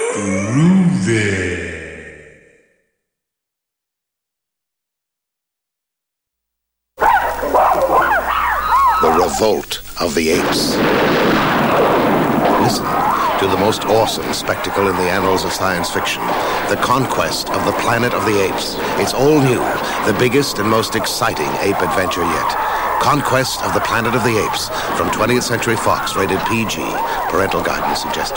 Groovy. The Revolt of the Apes. Listen to the most awesome spectacle in the annals of science fiction. The conquest of the planet of the apes. It's all new. The biggest and most exciting ape adventure yet. Conquest of the Planet of the Apes from 20th Century Fox, rated PG. Parental guidance suggested.